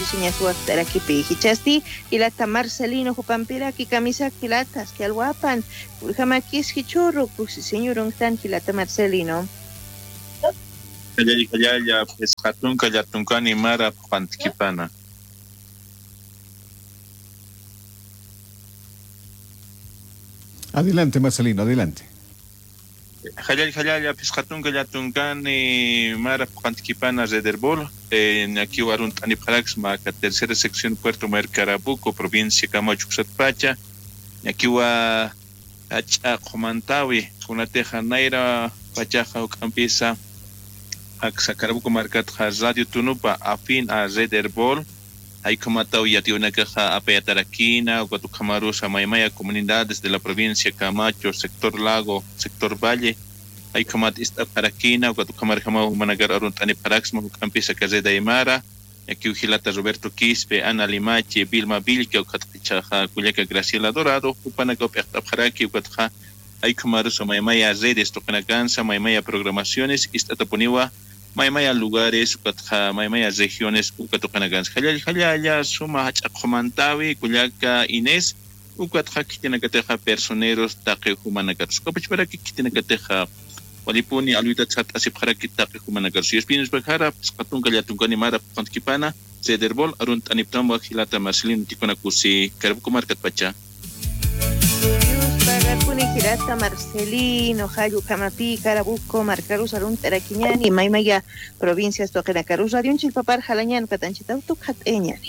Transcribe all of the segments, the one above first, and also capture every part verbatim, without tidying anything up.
oficina suerte aquí pijichasti y la Marcelino Jupampira que camisa quilatas que alguapan Urjamaquis Hichurro pues señor un tan quilata Marcelino Kallay kallaya pescatun kallatunkani mara pantkipana. Adelante, Marcelino, adelante. Kallay kallaya pescatun kallatunkani mara pantkipana Rederbol. En aquí warun taniparax maca tercera sección Puerto Mercarabuco, provincia Camacho Xatpacha. Aquí wa acha comantawi kuna teja naira pachaja o campisa. Sacarbuco marcat radio tunupa afín a Rederbol. Hay comatao ya tiene que ha apayataraquina o Guatucamarusa Maimaya comunidades de la provincia Camacho, sector Lago, sector Valle. Hay comat esta paraquina o Guatucamarjama Managar Aruntani Paraxmo, Campisa Caseda Aymara. Aquí Ugilata Roberto Quispe, Ana Limache, Vilma Vilca o Catchaja, Cuyaca Graciela Dorado, Upanago Pertaparaki, Guatja. Hay comarusa Maimaya redes, Tocanaganza, Maimaya programaciones, Istataponiwa. Maymaya lugares, ukatja, maymaya regiones, ukatokanagans. Jalal jalaya, suma hachakomantawi, kulyaka Inés, ukatja kitinagateja personeros, take humanagarus. Kapach para kitinagateja, walipuni aluita chat asip haraki take humanagarus. Y espinos bakara, skatun kalyatungani mara pantkipana, Rederbol, arunt aniptamwa hilata Marcelino tikonakusi, karbuko markat pacha. Girata Marcelino, Jayu Camapi, Carabuco, Marcarus, Arun, Teraquiñani, Maimaya, provincias Toquenacarus, Radio un Chilpapar, Jalañan, Catanchita, Tucateñani.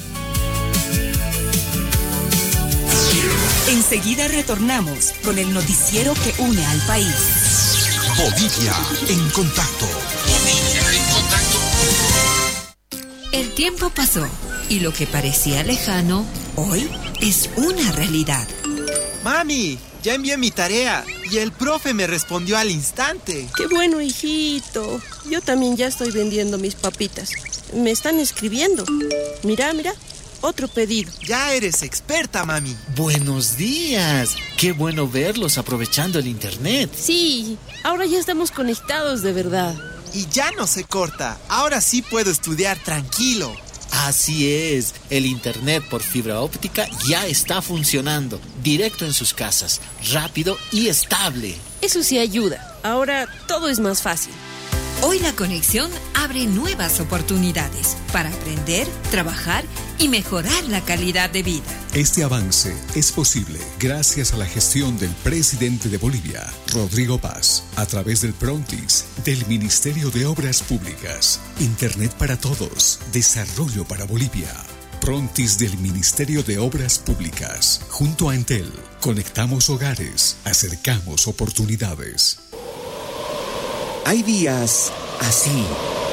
Enseguida retornamos con el noticiero que une al país. Bolivia en contacto. Bolivia en contacto. El tiempo pasó y lo que parecía lejano, hoy es una realidad. Mami, ya envié mi tarea y el profe me respondió al instante. ¡Qué bueno, hijito! Yo también ya estoy vendiendo mis papitas. Me están escribiendo. Mira, mira, otro pedido. Ya eres experta, mami. Buenos días. Qué bueno verlos aprovechando el internet. Sí, ahora ya estamos conectados de verdad. Y ya no se corta. Ahora sí puedo estudiar tranquilo. Así es, el internet por fibra óptica ya está funcionando, directo en sus casas, rápido y estable. Eso sí ayuda, ahora todo es más fácil. Hoy la conexión abre nuevas oportunidades para aprender, trabajar y mejorar la calidad de vida. Este avance es posible gracias a la gestión del presidente de Bolivia, Rodrigo Paz, a través del Prontis, del Ministerio de Obras Públicas, Internet para Todos, Desarrollo para Bolivia. Prontis del Ministerio de Obras Públicas, junto a Entel, conectamos hogares, acercamos oportunidades. Hay días así.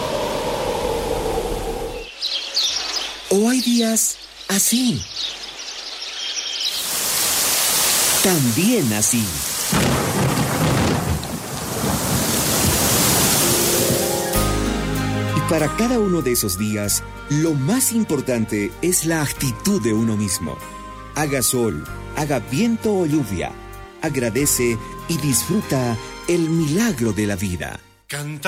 O hay días así. También así. Y para cada uno de esos días, lo más importante es la actitud de uno mismo. Haga sol, haga viento o lluvia. Agradece y disfruta el milagro de la vida. Canta.